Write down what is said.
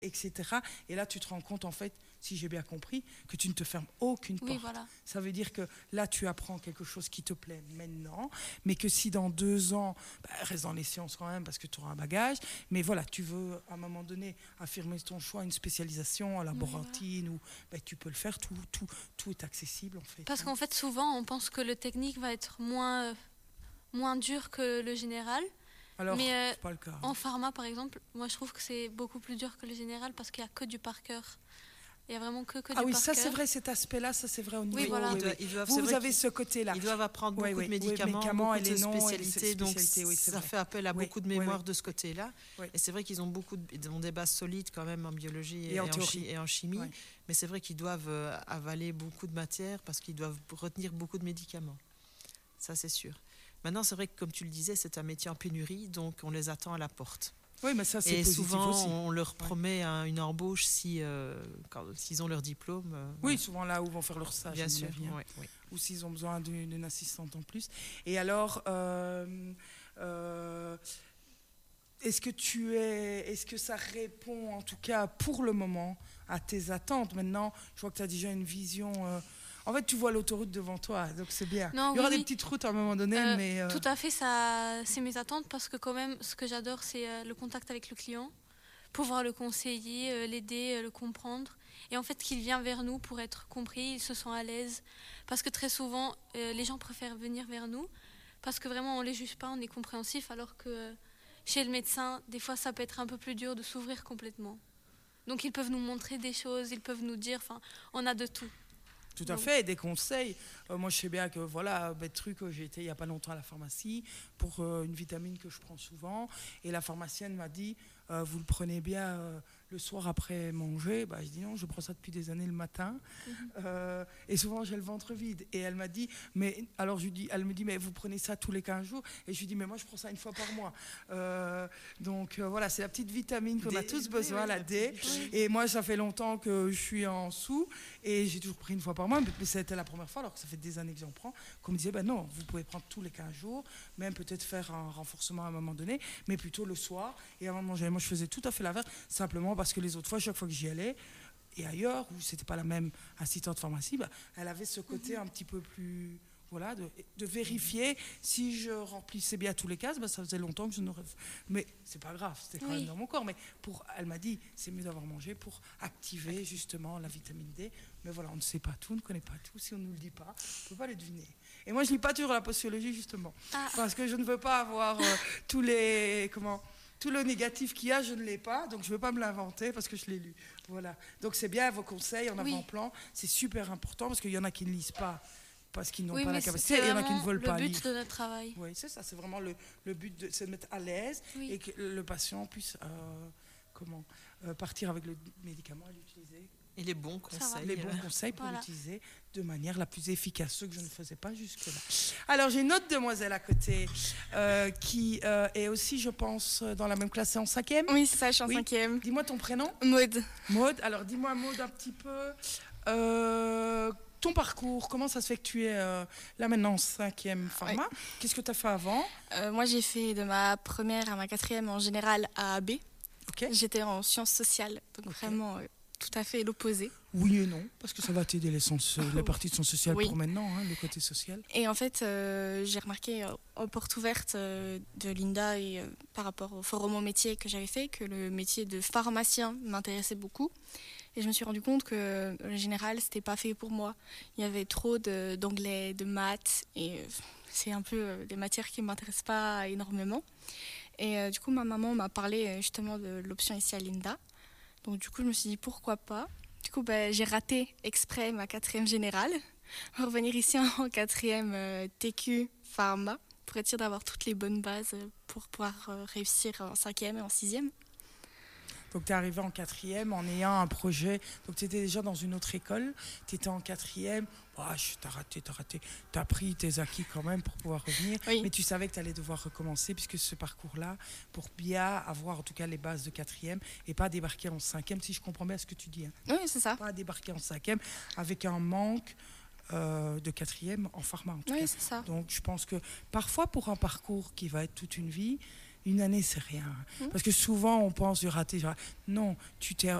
etc. Et là, tu te rends compte, en fait, si j'ai bien compris, que tu ne te fermes aucune porte. Oui, voilà. Ça veut dire que là, tu apprends quelque chose qui te plaît maintenant, mais que si dans 2 ans, reste dans les sciences quand même, parce que tu auras un bagage, mais voilà, tu veux, à un moment donné, affirmer ton choix, une spécialisation en laborantine, ou tu peux le faire, tout est accessible, en fait. Parce qu'en fait, souvent, on pense que le technique va être moins dur que le général. Alors, Mais c'est pas le cas. en pharma, par exemple, moi, je trouve que c'est beaucoup plus dur que le général parce qu'il n'y a que du par cœur. Il n'y a vraiment que du par cœur. Ah oui, ça c'est vrai, cet aspect-là, ça c'est vrai au niveau. Oui, voilà. Vous avez ce côté-là. Ils doivent apprendre beaucoup de médicaments, beaucoup de spécialités, donc oui, ça fait appel à beaucoup de mémoire de ce côté-là. Oui. Et c'est vrai qu'ils ont ils ont des bases solides quand même en biologie et en chimie, mais c'est vrai qu'ils doivent avaler beaucoup de matière parce qu'ils doivent retenir beaucoup de médicaments. Ça, c'est sûr. Maintenant, c'est vrai que, comme tu le disais, c'est un métier en pénurie, donc on les attend à la porte. Oui, mais ça, c'est et positif souvent, aussi. on leur promet une embauche s'ils ont leur diplôme. Oui, souvent là où vont faire leur stage. Bien sûr. Oui. Ou s'ils ont besoin d'une assistante en plus. Et alors, est-ce que ça répond, en tout cas pour le moment, à tes attentes? Maintenant, je vois que tu as déjà une vision... En fait, tu vois l'autoroute devant toi, donc c'est bien. Non, il y aura des petites routes à un moment donné, mais... Tout à fait, c'est mes attentes, parce que quand même, ce que j'adore, c'est le contact avec le client, pouvoir le conseiller, l'aider, le comprendre. Et en fait, qu'il vient vers nous pour être compris, il se sent à l'aise. Parce que très souvent, les gens préfèrent venir vers nous, parce que vraiment, on ne les juge pas, on est compréhensif, alors que chez le médecin, des fois, ça peut être un peu plus dur de s'ouvrir complètement. Donc, ils peuvent nous montrer des choses, ils peuvent nous dire, enfin, on a de tout. Tout à fait, des conseils. Moi, je sais bien que, voilà, j'ai été il n'y a pas longtemps à la pharmacie pour une vitamine que je prends souvent. Et la pharmacienne m'a dit, vous le prenez bien le soir après manger. Je dis non, je prends ça depuis des années le matin. Et souvent, j'ai le ventre vide. Et elle m'a dit, elle me dit, mais vous prenez ça tous les 15 jours? Et je lui dis, mais moi, je prends ça une fois par mois. Donc, voilà, c'est la petite vitamine qu'on a tous besoin, la D. Et moi, ça fait longtemps que je suis en sous. Et j'ai toujours pris une fois par mois. Mais c'était la première fois, alors que ça fait des années que j'en prends, qu'on me disait, non, vous pouvez prendre tous les 15 jours, même peut-être faire un renforcement à un moment donné, mais plutôt le soir. Et avant de manger, moi, je faisais tout à fait l'inverse, simplement parce que les autres fois, chaque fois que j'y allais, et ailleurs, où c'était pas la même assistante pharmacie, elle avait ce côté un petit peu plus... Voilà, de vérifier si je remplissais bien tous les cases, ça faisait longtemps que je n'aurais... Mais c'est pas grave, c'était quand même dans mon corps. Mais elle m'a dit, c'est mieux d'avoir mangé pour activer justement la vitamine D. Mais voilà, on ne sait pas tout, on ne connaît pas tout. Si on ne nous le dit pas, on ne peut pas le deviner. Et moi, je ne lis pas toujours la posturologie, justement. Parce que je ne veux pas avoir tout le négatif qu'il y a, je ne l'ai pas. Donc, je ne veux pas me l'inventer parce que je l'ai lu. Voilà. Donc, c'est bien vos conseils en avant-plan. C'est super important parce qu'il y en a qui ne lisent pas parce qu'ils n'ont pas la capacité, et il y en a qui ne veulent pas lire. C'est le but de notre travail. Oui, c'est ça, c'est vraiment le but, c'est de mettre à l'aise et que le patient puisse partir avec le médicament et l'utiliser. Et les bons conseils. Les bons conseils pour l'utiliser de manière la plus efficace, ce que je ne faisais pas jusque-là. Alors, j'ai une autre demoiselle à côté qui est aussi, je pense, dans la même classe, c'est en 5e? Oui, c'est ça, je suis en 5e. Dis-moi ton prénom. Maude. Maude, alors dis-moi, Maude, un petit peu... ton parcours, comment ça se fait que tu es là maintenant en 5e pharma? Qu'est-ce que tu as fait avant? Moi, j'ai fait de ma première à ma 4e en général à AB. J'étais en sciences sociales, donc vraiment tout à fait l'opposé. Oui et non, parce que ça va t'aider les parties de sciences sociales pour maintenant, le côté social. Et en fait, j'ai remarqué aux portes ouvertes de Linda et par rapport au forum au métier que j'avais fait, que le métier de pharmacien m'intéressait beaucoup. Et je me suis rendu compte que le général, c'était pas fait pour moi. Il y avait trop d'anglais, de maths, et c'est un peu des matières qui m'intéressent pas énormément. Et du coup, ma maman m'a parlé justement de l'option ici à Linda. Donc du coup, je me suis dit pourquoi pas. Du coup, j'ai raté exprès ma 4e générale. Revenir ici en 4e TQ pharma pour être sûre d'avoir toutes les bonnes bases pour pouvoir réussir en 5e et en 6e. Donc, tu es arrivé en 4e en ayant un projet. Donc, tu étais déjà dans une autre école. Tu étais en 4e. T'as raté. Tu as pris tes acquis quand même pour pouvoir revenir. Oui. Mais tu savais que tu allais devoir recommencer puisque ce parcours-là, pour bien avoir en tout cas les bases de 4e et pas débarquer en 5e, si je comprends bien ce que tu dis. Oui, c'est ça. Pas débarquer en 5e avec un manque de 4e en pharma en tout cas. C'est ça. Donc, je pense que parfois, pour un parcours qui va être toute une vie, Une année, c'est rien. Parce que souvent, on pense du raté. Non, tu t'es